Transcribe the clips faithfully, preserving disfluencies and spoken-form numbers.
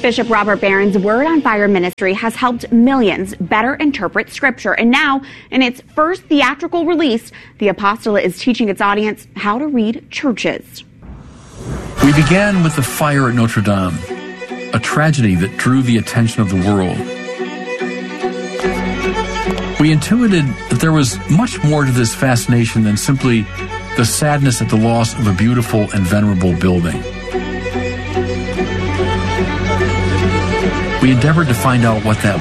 Bishop Robert Barron's Word on Fire ministry has helped millions better interpret Scripture. And now, in its first theatrical release, the apostolate is teaching its audience how to read churches. We began with the fire at Notre Dame, a tragedy that drew the attention of the world. We intuited that there was much more to this fascination than simply the sadness at the loss of a beautiful and venerable building. We endeavored to find out what that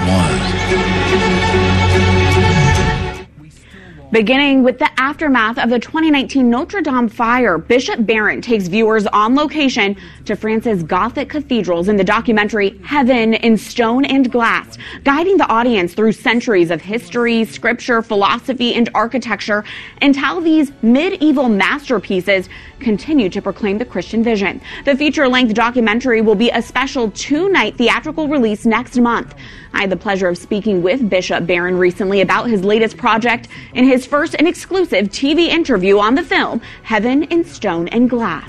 was. Beginning with the aftermath of the twenty nineteen Notre Dame fire, Bishop Barron takes viewers on location to France's Gothic cathedrals in the documentary Heaven in Stone and Glass, guiding the audience through centuries of history, scripture, philosophy, and architecture, and how these medieval masterpieces continue to proclaim the Christian vision. The feature-length documentary will be a special two-night theatrical release next month. I had the pleasure of speaking with Bishop Barron recently about his latest project in his first and exclusive T V interview on the film, Heaven in Stone and Glass.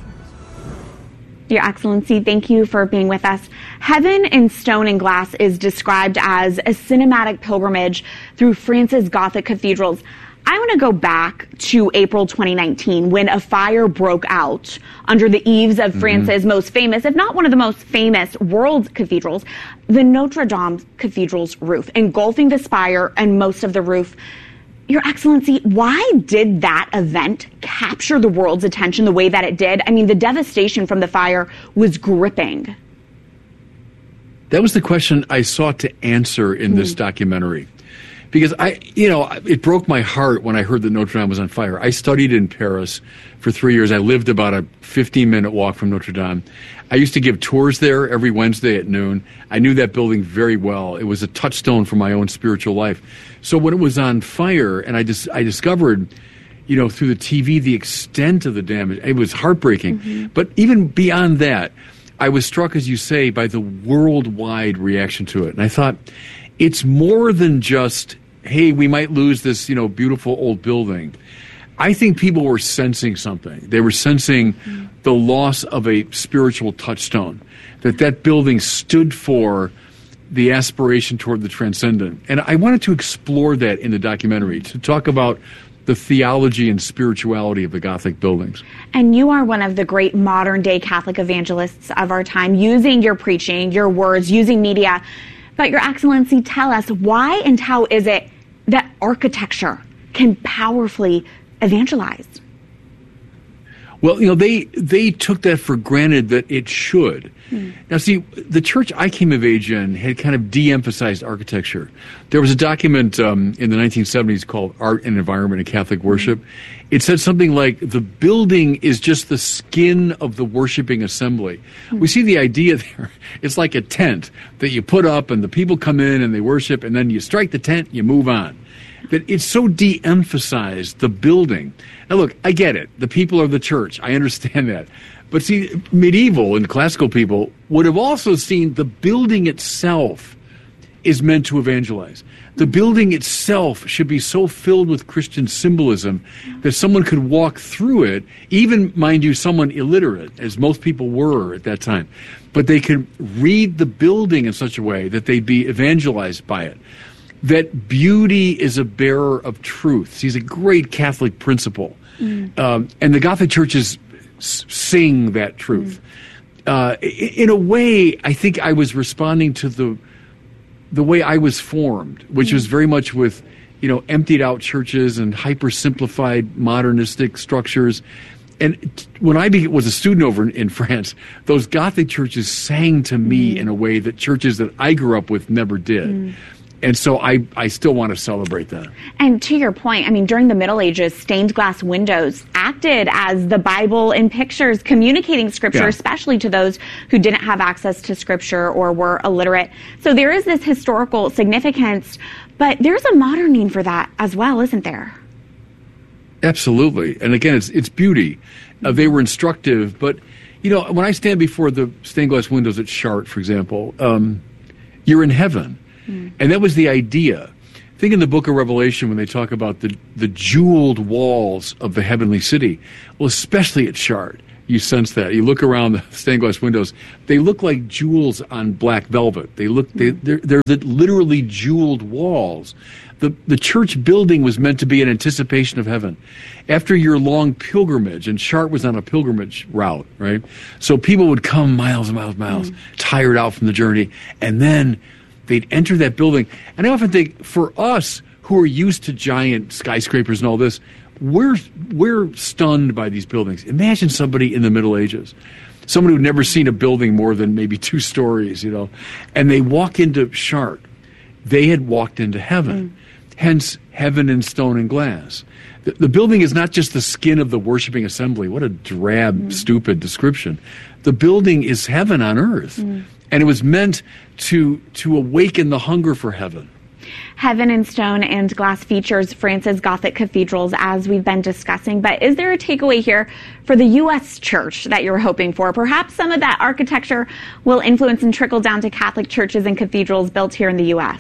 Your Excellency, thank you for being with us. Heaven in Stone and Glass is described as a cinematic pilgrimage through France's Gothic cathedrals. I want to go back to April twenty nineteen when a fire broke out under the eaves of France's mm-hmm. most famous, if not one of the most famous, world cathedrals, the Notre Dame Cathedral's roof, engulfing the spire and most of the roof. Your Excellency, why did that event capture the world's attention the way that it did? I mean, the devastation from the fire was gripping. That was the question I sought to answer in mm. this documentary. Because I, you know, it broke my heart when I heard that Notre Dame was on fire. I studied in Paris for three years. I lived about a fifteen-minute walk from Notre Dame. I used to give tours there every Wednesday at noon. I knew that building very well. It was a touchstone for my own spiritual life. So when it was on fire, and I just I discovered, you know, through the T V the extent of the damage, it was heartbreaking. Mm-hmm. But even beyond that, I was struck, as you say, by the worldwide reaction to it. And I thought, it's more than just, hey, we might lose this, you know, beautiful old building. I think people were sensing something. They were sensing mm-hmm. the loss of a spiritual touchstone, that that building stood for the aspiration toward the transcendent. And I wanted to explore that in the documentary, to talk about the theology and spirituality of the Gothic buildings. And you are one of the great modern-day Catholic evangelists of our time, using your preaching, your words, using media. But Your Excellency, tell us, why and how is it that architecture can powerfully evangelize? Well, you know, they they took that for granted that it should. Mm. Now, see, the church I came of age in had kind of de-emphasized architecture. There was a document um, in the nineteen seventies called Art and Environment in Catholic Worship. Mm. It said something like, the building is just the skin of the worshiping assembly. Mm. We see the idea there. It's like a tent that you put up and the people come in and they worship, and then you strike the tent, you move on. That it's so de-emphasized, the building. Now, look, I get it. The people are the church. I understand that. But see, medieval and classical people would have also seen the building itself is meant to evangelize. The building itself should be so filled with Christian symbolism that someone could walk through it, even, mind you, someone illiterate, as most people were at that time. But they could read the building in such a way that they'd be evangelized by it. That beauty is a bearer of truth. She's a great Catholic principle. Mm. Um, and the Gothic churches s- sing that truth. Mm. Uh, in a way, I think I was responding to the the way I was formed, which mm. was very much with, you know, emptied out churches and hyper simplified modernistic structures. And t- when I be- was a student over in, in France, those Gothic churches sang to me mm. in a way that churches that I grew up with never did. Mm. And so I, I still want to celebrate that. And to your point, I mean, during the Middle Ages, stained glass windows acted as the Bible in pictures, communicating Scripture, yeah. especially to those who didn't have access to Scripture or were illiterate. So there is this historical significance, but there's a modern need for that as well, isn't there? Absolutely. And again, it's it's beauty. Uh, they were instructive, but, you know, when I stand before the stained glass windows at Chartres, for example, um, you're in heaven. Mm. And that was the idea. Think in the book of Revelation when they talk about the, the jeweled walls of the heavenly city. Well, especially at Chartres, you sense that. You look around the stained glass windows; they look like jewels on black velvet. They look they, they're, they're literally jeweled walls. The the church building was meant to be an anticipation of heaven. After your long pilgrimage, and Chartres was on a pilgrimage route, right? So people would come miles and miles and miles, mm. tired out from the journey, and then they'd enter that building. And I often think, for us who are used to giant skyscrapers and all this, we're we're stunned by these buildings. Imagine somebody in the Middle Ages, somebody who'd never seen a building more than maybe two stories, you know, and they walk into Chartres. They had walked into heaven, mm. hence heaven in stone and glass. The, the building is not just the skin of the worshiping assembly. What a drab, mm. stupid description. The building is heaven on earth, mm. and it was meant to to awaken the hunger for heaven. Heaven in Stone and Glass features France's Gothic cathedrals, as we've been discussing. But is there a takeaway here for the U S church that you're hoping for? Perhaps some of that architecture will influence and trickle down to Catholic churches and cathedrals built here in the U S?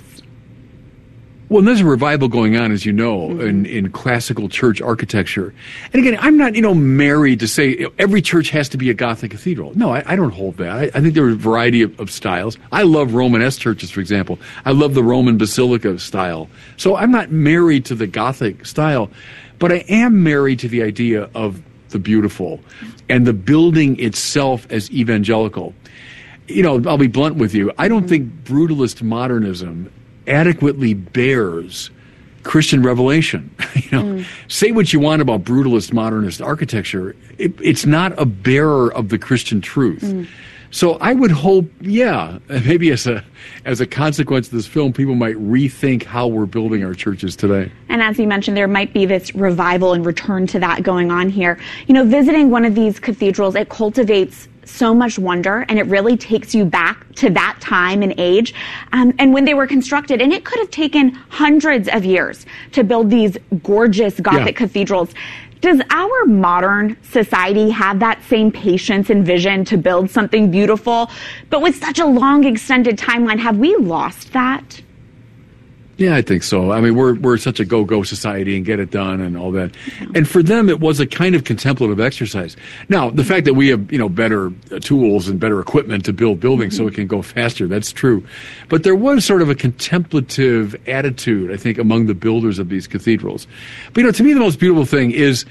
Well, there's a revival going on, as you know, mm-hmm. in, in classical church architecture. And again, I'm not, you know, married to say, you know, every church has to be a Gothic cathedral. No, I, I don't hold that. I, I think there are a variety of, of styles. I love Romanesque churches, for example. I love the Roman Basilica style. So I'm not married to the Gothic style, but I am married to the idea of the beautiful and the building itself as evangelical. You know, I'll be blunt with you. I don't think brutalist modernism adequately bears Christian revelation. you know, mm. Say what you want about brutalist modernist architecture, it, it's not a bearer of the Christian truth. Mm. So I would hope, yeah, maybe as a as a consequence of this film, people might rethink how we're building our churches today. And as you mentioned, there might be this revival and return to that going on here. You know, visiting one of these cathedrals, it cultivates so much wonder, and it really takes you back to that time and age, um, and when they were constructed. And it could have taken hundreds of years to build these gorgeous Gothic yeah. cathedrals. Does our modern society have that same patience and vision to build something beautiful, but with such a long extended timeline? Have we lost that? Yeah, I think so. I mean, we're we're such a go-go society and get it done and all that. Yeah. And for them, it was a kind of contemplative exercise. Now, the fact that we have, you know, better tools and better equipment to build buildings mm-hmm. so it can go faster, that's true. But there was sort of a contemplative attitude, I think, among the builders of these cathedrals. But, you know, to me, the most beautiful thing is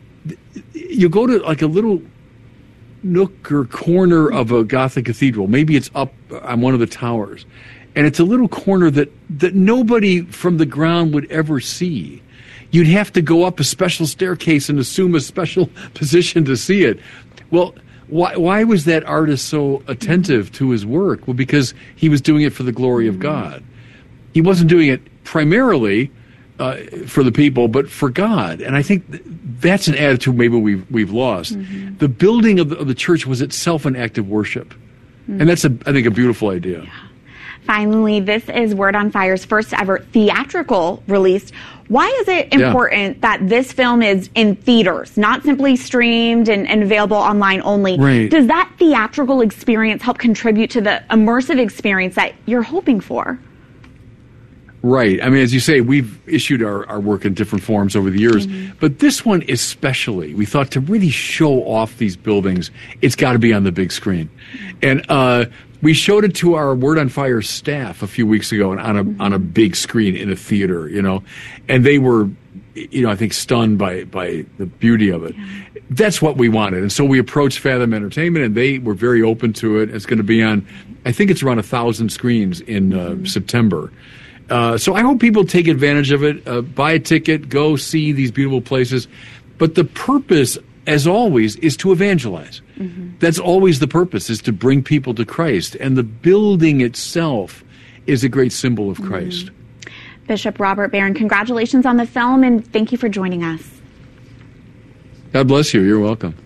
you go to like a little nook or corner of a Gothic cathedral. Maybe it's up on one of the towers. And it's a little corner that, that nobody from the ground would ever see. You'd have to go up a special staircase and assume a special position to see it. Well, why, why was that artist so attentive to his work? Well, because he was doing it for the glory of God. He wasn't doing it primarily uh, for the people, but for God. And I think th- that's an attitude maybe we've, we've lost. Mm-hmm. The building of the, of the church was itself an act of worship. Mm-hmm. And that's, a, I think, a beautiful idea. Yeah. Finally, this is Word on Fire's first ever theatrical release. Why is it important yeah. that this film is in theaters, not simply streamed and, and available online only? Right. Does that theatrical experience help contribute to the immersive experience that you're hoping for? Right. I mean, as you say, we've issued our, our work in different forms over the years, mm-hmm. but this one especially, we thought to really show off these buildings, it's got to be on the big screen. And uh, we showed it to our Word on Fire staff a few weeks ago and on a mm-hmm. on a big screen in a theater, you know, and they were, you know, I think stunned by by the beauty of it. Yeah. That's what we wanted. And so we approached Fathom Entertainment, and they were very open to it. It's going to be on, I think it's around a thousand screens in uh, mm-hmm. September. Uh, so I hope people take advantage of it, uh, buy a ticket, go see these beautiful places. But the purpose, as always, is to evangelize. Mm-hmm. That's always the purpose, is to bring people to Christ. And the building itself is a great symbol of Christ. Mm-hmm. Bishop Robert Barron, congratulations on the film, and thank you for joining us. God bless you. You're welcome.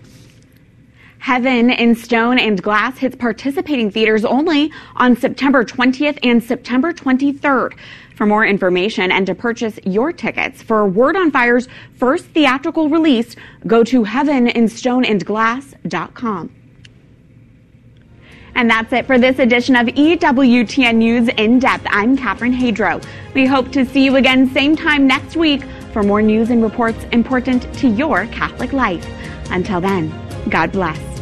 Heaven in Stone and Glass hits participating theaters only on September twentieth and September twenty-third. For more information and to purchase your tickets for Word on Fire's first theatrical release, go to heaven in stone and glass dot com. And that's it for this edition of E W T N News In Depth. I'm Catherine Hadro. We hope to see you again same time next week for more news and reports important to your Catholic life. Until then. God bless.